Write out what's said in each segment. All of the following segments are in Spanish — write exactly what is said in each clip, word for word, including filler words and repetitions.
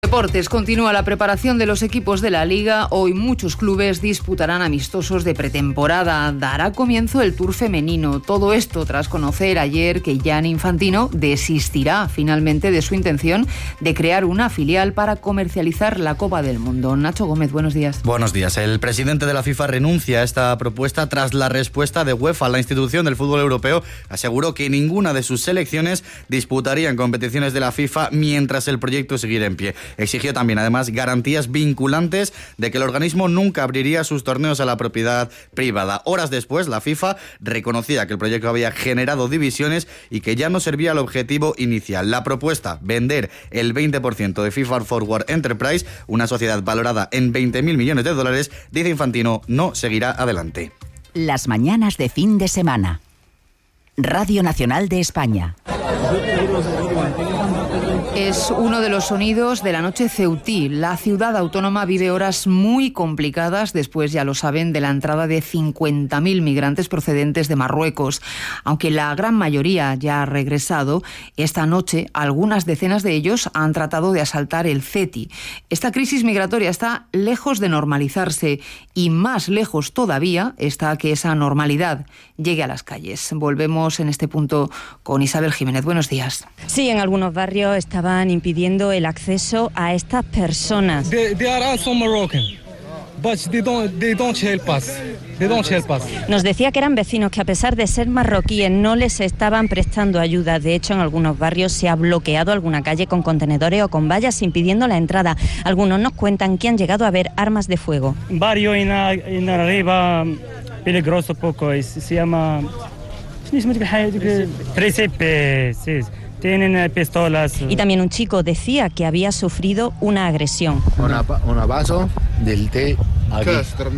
Deportes, continúa la preparación de los equipos de la Liga. Hoy muchos clubes disputarán amistosos de pretemporada. Dará comienzo el Tour femenino. Todo esto tras conocer ayer que Gianni Infantino desistirá finalmente de su intención de crear una filial para comercializar la Copa del Mundo. Nacho Gómez, buenos días. Buenos días. El presidente de la FIFA renuncia a esta propuesta tras la respuesta de UEFA. La institución del fútbol europeo aseguró que ninguna de sus selecciones disputarían competiciones de la FIFA mientras el proyecto siguiera en pie. Exigió también, además, garantías vinculantes de que el organismo nunca abriría sus torneos a la propiedad privada. Horas después, la FIFA reconocía que el proyecto había generado divisiones y que ya no servía al objetivo inicial. La propuesta, vender el veinte por ciento de FIFA Forward Enterprise, una sociedad valorada en veinte mil millones de dólares, dice Infantino, no seguirá adelante. Las mañanas de fin de semana. Radio Nacional de España. Es uno de los sonidos de la noche ceutí. La ciudad autónoma vive horas muy complicadas después, ya lo saben, de la entrada de cincuenta mil migrantes procedentes de Marruecos. Aunque la gran mayoría ya ha regresado, esta noche algunas decenas de ellos han tratado de asaltar el Ceti. Esta crisis migratoria está lejos de normalizarse y más lejos todavía está que esa normalidad llegue a las calles. Volvemos en este punto con Isabel Jiménez. Buenos días. Sí, en algunos barrios estaban impidiendo el acceso a estas personas. They, they are also Moroccan, but they don't, they don't help us. They don't help us. Nos decía que eran vecinos que a pesar de ser marroquíes no les estaban prestando ayuda. De hecho, en algunos barrios se ha bloqueado alguna calle con contenedores o con vallas impidiendo la entrada. Algunos nos cuentan que han llegado a ver armas de fuego. Un barrio en, en arriba peligroso poco, se llama Príncipe, sí. Tienen pistolas. Y también un chico decía que había sufrido una agresión. Una, una vaso del té aquí.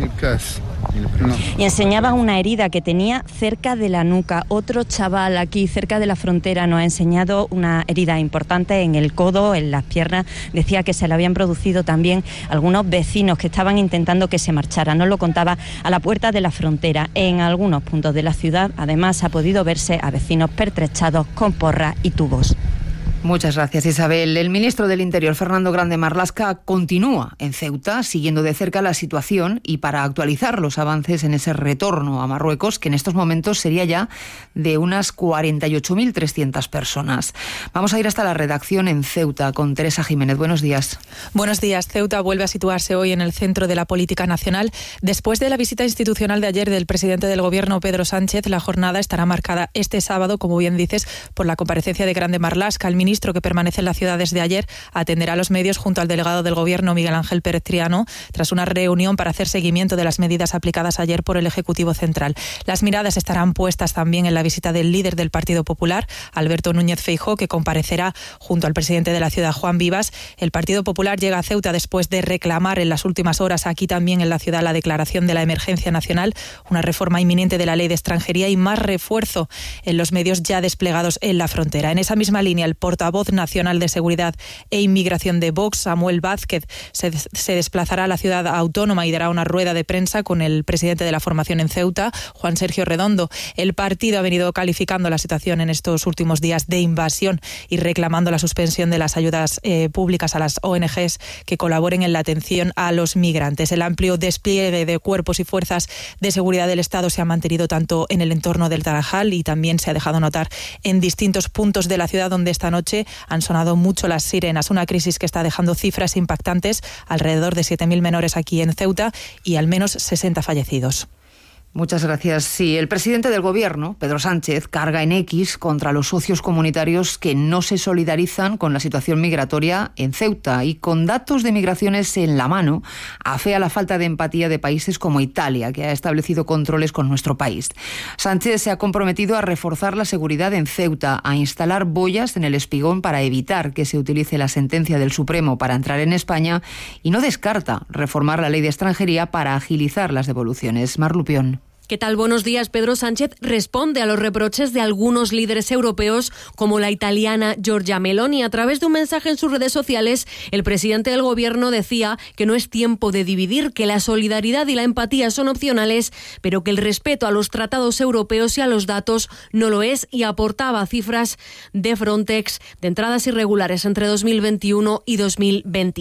Y enseñaba una herida que tenía cerca de la nuca. Otro chaval aquí cerca de la frontera nos ha enseñado una herida importante en el codo, en las piernas. Decía que se le habían producido también algunos vecinos que estaban intentando que se marchara. Nos lo contaba a la puerta de la frontera. En algunos puntos de la ciudad, además, ha podido verse a vecinos pertrechados con porras y tubos. Muchas gracias, Isabel. El ministro del Interior, Fernando Grande Marlaska, continúa en Ceuta siguiendo de cerca la situación y para actualizar los avances en ese retorno a Marruecos, que en estos momentos sería ya de unas cuarenta y ocho mil trescientas personas. Vamos a ir hasta la redacción en Ceuta con Teresa Jiménez. Buenos días. Buenos días. Ceuta vuelve a situarse hoy en el centro de la política nacional. Después de la visita institucional de ayer del presidente del Gobierno, Pedro Sánchez, la jornada estará marcada este sábado, como bien dices, por la comparecencia de Grande Marlaska. El ministro, que permanece en la ciudad desde ayer, atenderá a los medios junto al delegado del Gobierno, Miguel Ángel Pérez Triano, tras una reunión para hacer seguimiento de las medidas aplicadas ayer por el Ejecutivo Central. Las miradas estarán puestas también en la visita del líder del Partido Popular, Alberto Núñez Feijóo, que comparecerá junto al presidente de la ciudad, Juan Vivas. El Partido Popular llega a Ceuta después de reclamar en las últimas horas aquí también en la ciudad la declaración de la emergencia nacional, una reforma inminente de la ley de extranjería y más refuerzo en los medios ya desplegados en la frontera. En esa misma línea, el portavoz nacional de Seguridad e Inmigración de Vox, Samuel Vázquez, se, se desplazará a la ciudad autónoma y dará una rueda de prensa con el presidente de la formación en Ceuta, Juan Sergio Redondo. El partido ha venido calificando la situación en estos últimos días de invasión y reclamando la suspensión de las ayudas eh, públicas a las O N Ges que colaboren en la atención a los migrantes. El amplio despliegue de cuerpos y fuerzas de seguridad del Estado se ha mantenido tanto en el entorno del Tarajal y también se ha dejado notar en distintos puntos de la ciudad donde esta noche han sonado mucho las sirenas, una crisis que está dejando cifras impactantes, alrededor de siete mil menores aquí en Ceuta y al menos sesenta fallecidos. Muchas gracias. Sí, el presidente del Gobierno, Pedro Sánchez, carga en X contra los socios comunitarios que no se solidarizan con la situación migratoria en Ceuta y con datos de migraciones en la mano, afea la falta de empatía de países como Italia, que ha establecido controles con nuestro país. Sánchez se ha comprometido a reforzar la seguridad en Ceuta, a instalar boyas en el espigón para evitar que se utilice la sentencia del Supremo para entrar en España y no descarta reformar la ley de extranjería para agilizar las devoluciones. Mar Lupión. ¿Qué tal? Buenos días. Pedro Sánchez responde a los reproches de algunos líderes europeos, como la italiana Giorgia Meloni. A través de un mensaje en sus redes sociales, el presidente del Gobierno decía que no es tiempo de dividir, que la solidaridad y la empatía son opcionales, pero que el respeto a los tratados europeos y a los datos no lo es, y aportaba cifras de Frontex de entradas irregulares entre dos mil veintiuno y dos mil veinte.